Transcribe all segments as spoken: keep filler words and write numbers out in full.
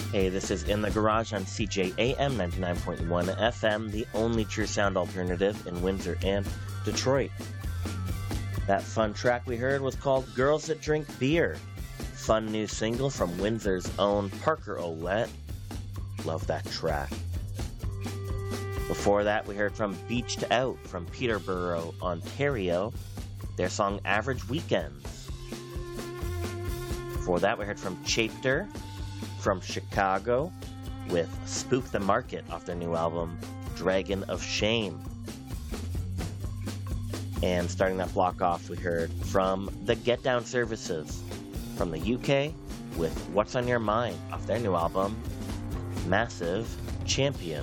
Hey, this is In the Garage on C J A M ninety-nine point one F M, the only true sound alternative in Windsor and Detroit. That fun track we heard was called Girls That Drink Beer. Fun new single from Windsor's own Parker Ouellette. Love that track. Before that, we heard from Beached Out from Peterborough, Ontario, their song Average Weekends. Before that, we heard from Chapter from Chicago with Spook the Market off their new album, Dragon of Shame. And starting that block off, we heard from the Get Down Services from the U K with What's on Your Mind off their new album, Massive Champion.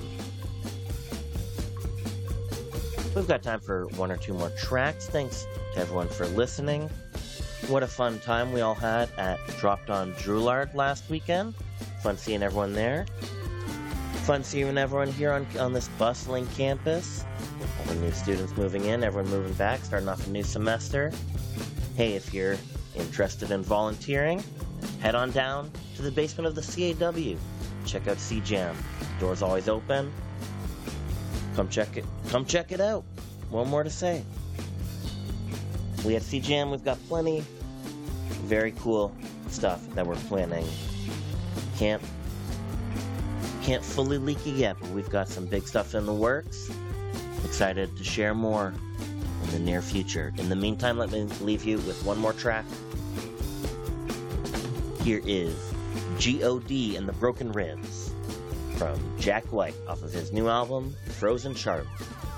We've got time for one or two more tracks. Thanks to everyone for listening. What a fun time we all had at Dropped on Droulard last weekend. Fun seeing everyone there. Fun seeing everyone here on, on this bustling campus. All the new students moving in, everyone moving back, starting off a new semester. Hey, if you're interested in volunteering, head on down to the basement of the C A W. Check out C Jam. Doors always open. Come check it. Come check it out. One more to say. We at C Jam, we've got plenty very cool stuff that we're planning. Can't can't fully leak it yet, but we've got some big stuff in the works. Excited to share more in the near future. In the meantime, let me leave you with one more track. Here is G O D and the Broken Ribs from Jack White off of his new album, Frozen Sharp.